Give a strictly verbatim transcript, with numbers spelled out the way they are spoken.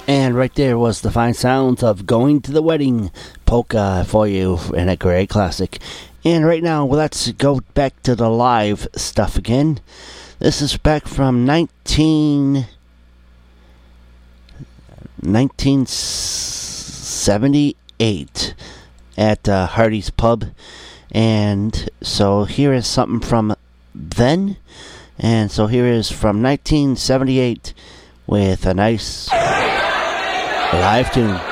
And right there was the fine sounds of Going to the Wedding polka for you, and a great classic. And right now, let's go back to the live stuff again. This is back from nineteen, nineteen seventy-eight at uh, Hardy's Pub. And so here is something from then. And so here is from nineteen seventy-eight with a nice live tune.